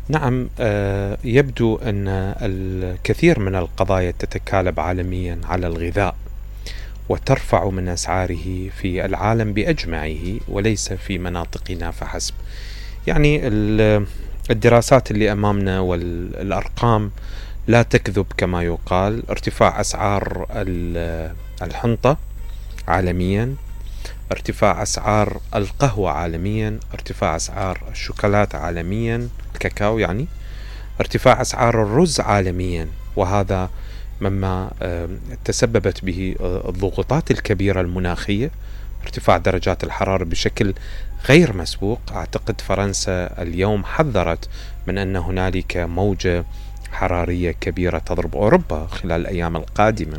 نعم، يبدو أن الكثير من القضايا تتكالب عالميا على الغذاء وترفع من أسعاره في العالم بأجمعه وليس في مناطقنا فحسب. يعني الدراسات اللي أمامنا والأرقام لا تكذب كما يقال. ارتفاع أسعار الحنطة عالميا، ارتفاع أسعار القهوة عالميا، ارتفاع أسعار الشوكولاتة عالميا، الكاكاو يعني، ارتفاع أسعار الرز عالميا، وهذا مما تسببت به الضغوطات الكبيرة المناخية، ارتفاع درجات الحرارة بشكل غير مسبوق. أعتقد فرنسا اليوم حذرت من أن هنالك موجة حرارية كبيرة تضرب أوروبا خلال الأيام القادمة.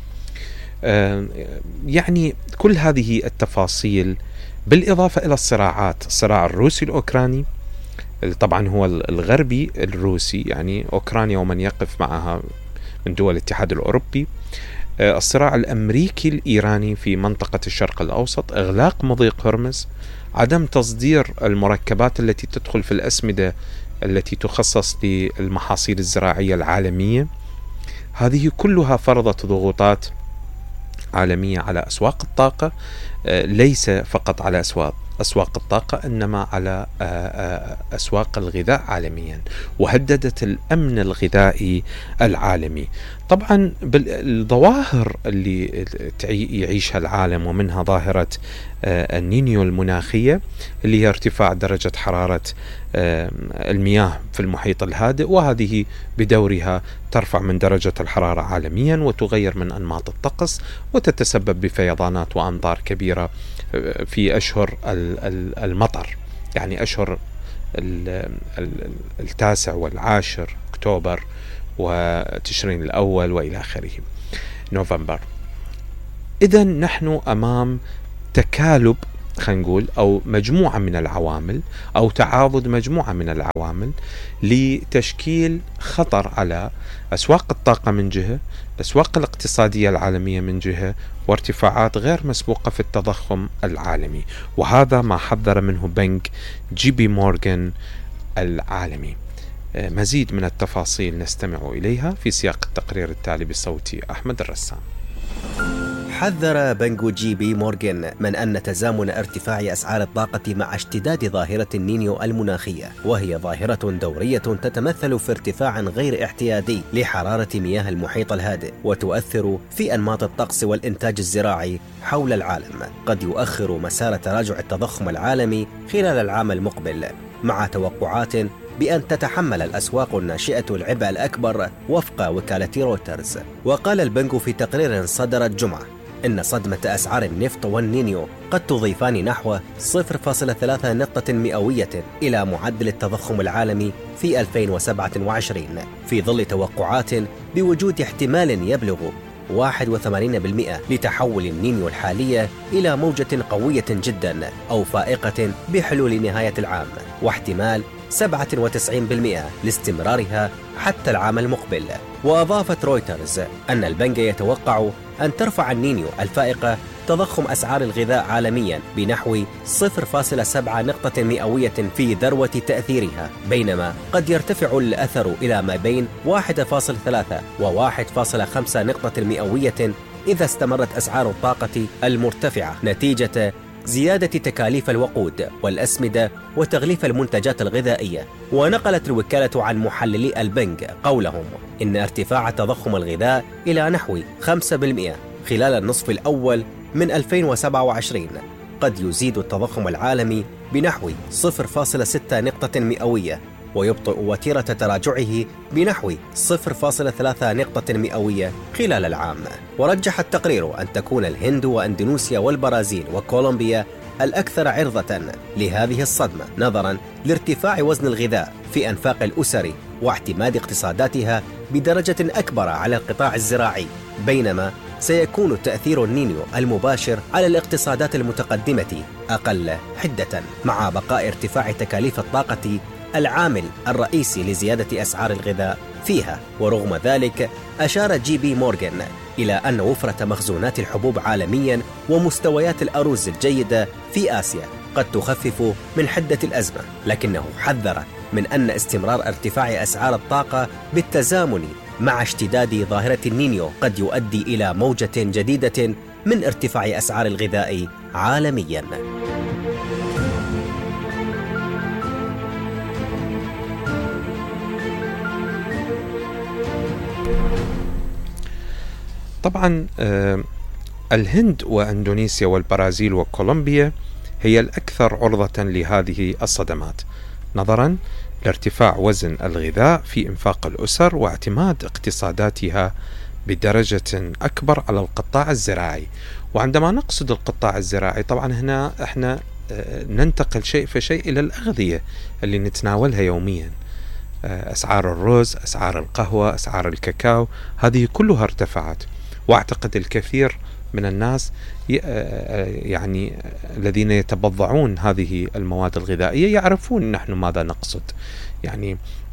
يعني كل هذه التفاصيل بالإضافة إلى الصراع الروسي الأوكراني، طبعا هو الغربي الروسي يعني أوكرانيا ومن يقف معها من دول الاتحاد الأوروبي، الصراع الأمريكي الإيراني في منطقة الشرق الأوسط، إغلاق مضيق هرمز، عدم تصدير المركبات التي تدخل في الأسمدة التي تخصص للمحاصيل الزراعية العالمية. هذه كلها فرضت ضغوطات عالمية على أسواق الطاقة، ليس فقط على أسواق الطاقة إنما على أسواق الغذاء عالميا، وهددت الأمن الغذائي العالمي. طبعا بالظواهر اللي يعيشها العالم ومنها ظاهرة النينيو المناخية اللي هي ارتفاع درجة حرارة المياه في المحيط الهادئ، وهذه بدورها ترفع من درجة الحرارة عالميا وتغير من أنماط الطقس وتتسبب بفيضانات وأمطار كبيرة في أشهر المطر، يعني أشهر 9 و10 أكتوبر وتشرين الأول وإلى آخره، نوفمبر. إذن نحن أمام تكالب، خلينا نقول، أو مجموعة من العوامل أو تعاضد مجموعة من العوامل لتشكيل خطر على أسواق الطاقة من جهة، الأسواق الاقتصادية العالمية من جهة، وارتفاعات غير مسبوقة في التضخم العالمي. وهذا ما حذر منه بنك جي بي مورغان العالمي. مزيد من التفاصيل نستمع إليها في سياق التقرير التالي بصوت أحمد الرسام. حذر بنك جي بي مورغان من أن تزامن ارتفاع أسعار الطاقة مع اشتداد ظاهرة النينيو المناخية، وهي ظاهرة دورية تتمثل في ارتفاع غير اعتيادي لحرارة مياه المحيط الهادئ، وتؤثر في أنماط الطقس والإنتاج الزراعي حول العالم، قد يؤخر مسار تراجع التضخم العالمي خلال العام المقبل، مع توقعات بأن تتحمل الأسواق الناشئة العبء الأكبر وفق وكالة رويترز. وقال البنك في تقرير صدر الجمعة إن صدمة أسعار النفط والنينيو قد تضيفان نحو 0.3 نقطة مئوية إلى معدل التضخم العالمي في 2027، في ظل توقعات بوجود احتمال يبلغ 81% لتحول النينيو الحالية إلى موجة قوية جدا أو فائقة بحلول نهاية العام، واحتمال 97% لاستمرارها حتى العام المقبل. وأضافت رويترز أن البنك يتوقع أن ترفع النينيو الفائقة تضخم أسعار الغذاء عالميا بنحو 0.7 نقطة مئوية في ذروة تأثيرها، بينما قد يرتفع الأثر إلى ما بين 1.3 و1.5 نقطة مئوية إذا استمرت أسعار الطاقة المرتفعة نتيجة زيادة تكاليف الوقود والأسمدة وتغليف المنتجات الغذائية. ونقلت الوكالة عن محللي البنك قولهم إن ارتفاع تضخم الغذاء إلى نحو 5% خلال النصف الأول من 2027 قد يزيد التضخم العالمي بنحو 0.6 نقطة مئوية، ويبطئ وتيرة تراجعه بنحو 0.3 نقطة مئوية خلال العام. ورجح التقرير أن تكون الهند وأندونيسيا والبرازيل وكولومبيا الأكثر عرضة لهذه الصدمة، نظراً لارتفاع وزن الغذاء في أنفاق الأسر واعتماد اقتصاداتها بدرجة أكبر على القطاع الزراعي، بينما سيكون تأثير النينيو المباشر على الاقتصادات المتقدمة أقل حدة، مع بقاء ارتفاع تكاليف الطاقة العامل الرئيسي لزيادة أسعار الغذاء فيها. ورغم ذلك أشار جي بي مورغان إلى أن وفرة مخزونات الحبوب عالميا ومستويات الأرز الجيدة في آسيا قد تخفف من حدة الأزمة، لكنه حذر من أن استمرار ارتفاع أسعار الطاقة بالتزامن مع اشتداد ظاهرة النينيو قد يؤدي إلى موجة جديدة من ارتفاع أسعار الغذاء عالمياً. طبعا الهند وأندونيسيا والبرازيل وكولومبيا هي الأكثر عرضة لهذه الصدمات نظرا لارتفاع وزن الغذاء في إنفاق الأسر واعتماد اقتصاداتها بدرجة أكبر على القطاع الزراعي. وعندما نقصد القطاع الزراعي طبعا هنا احنا ننتقل شيء فشيء إلى الأغذية اللي نتناولها يوميا. أسعار الرز، أسعار القهوة، أسعار الكاكاو، هذه كلها ارتفعت. واعتقد الكثير من الناس يعني الذين يتبضعون هذه المواد الغذائية يعرفون نحن ماذا نقصد، يعني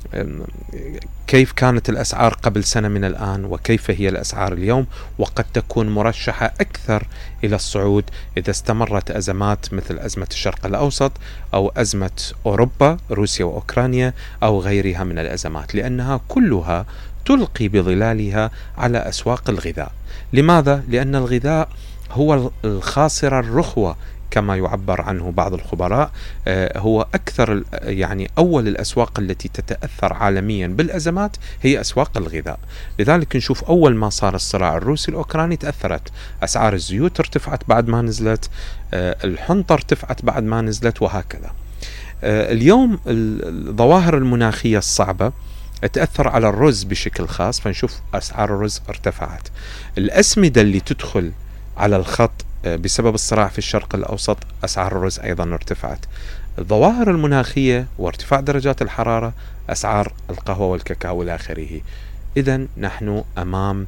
كيف كانت الأسعار قبل سنة من الآن وكيف هي الأسعار اليوم، وقد تكون مرشحة أكثر إلى الصعود إذا استمرت أزمات مثل أزمة الشرق الأوسط أو أزمة أوروبا روسيا وأوكرانيا أو غيرها من الأزمات، لأنها كلها تلقي بظلالها على أسواق الغذاء. لماذا؟ لأن الغذاء هو الخاسر الرخوة كما يعبر عنه بعض الخبراء، هو أكثر يعني أول الأسواق التي تتأثر عالميا بالأزمات هي أسواق الغذاء. لذلك نشوف أول ما صار الصراع الروسي الأوكراني تأثرت، أسعار الزيوت ارتفعت بعد ما نزلت، الحنطة ارتفعت بعد ما نزلت، وهكذا. اليوم الظواهر المناخية الصعبة تأثر على الرز بشكل خاص، فنشوف أسعار الرز ارتفعت. الأسمدة اللي تدخل على الخط بسبب الصراع في الشرق الأوسط أسعار الرز أيضا ارتفعت. الظواهر المناخية وارتفاع درجات الحرارة، أسعار القهوة والكاكاو إلى آخره. إذن نحن أمام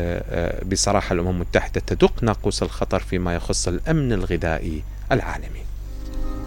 بصراحة الأمم المتحدة تدق ناقوس الخطر فيما يخص الأمن الغذائي العالمي.